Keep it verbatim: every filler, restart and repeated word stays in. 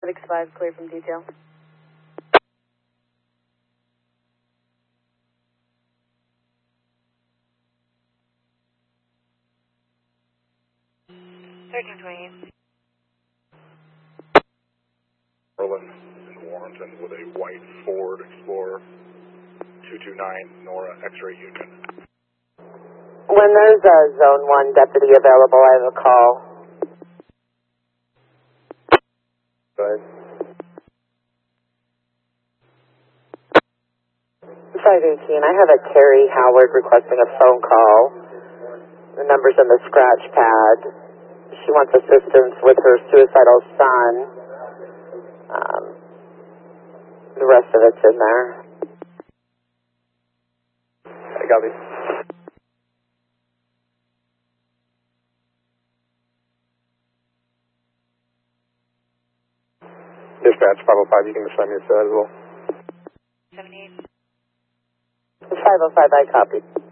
six five, clear from detail. thirteen twenty-eight. Berlin in Warrenton with a white Ford Explorer, two two nine Nora X-ray Union. When there's a Zone one deputy available, I have a call. Good. five eighteen, I have a Terry Howard requesting a phone call. The number's in the scratch pad. She wants assistance with her suicidal son. Um, the rest of it's in there. I got it. Dispatch five oh five, you can assign me to that as well. seventy-eight. five oh five, I copy.